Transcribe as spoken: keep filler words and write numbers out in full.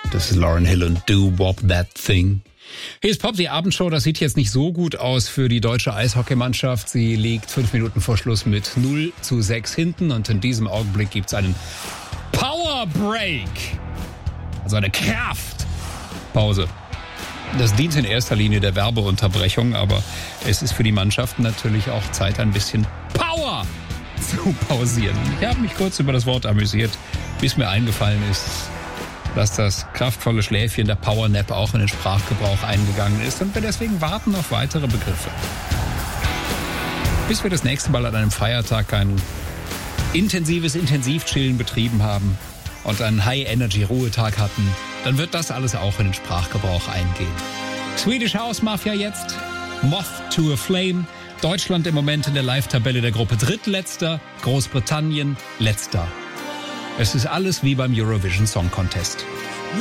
Das ist Lauryn Hill und Do Wop That Thing. Hier ist Pop, die Abendshow. Das sieht jetzt nicht so gut aus für die deutsche Eishockeymannschaft. Sie liegt fünf Minuten vor Schluss mit null zu sechs hinten. Und in diesem Augenblick gibt es einen Power Break. Also eine Kraftpause. Das dient in erster Linie der Werbeunterbrechung, aber es ist für die Mannschaften natürlich auch Zeit, ein bisschen Power zu pausieren. Ich habe mich kurz über das Wort amüsiert, bis mir eingefallen ist, dass das kraftvolle Schläfchen der Powernap auch in den Sprachgebrauch eingegangen ist und wir deswegen warten auf weitere Begriffe. Bis wir das nächste Mal an einem Feiertag ein intensives Intensivchillen betrieben haben und einen High-Energy-Ruhetag hatten, dann wird das alles auch in den Sprachgebrauch eingehen. Swedish House Mafia jetzt, Moth to a Flame, Deutschland im Moment in der Live-Tabelle der Gruppe drittletzter, Großbritannien letzter. Es ist alles wie beim Eurovision Song Contest.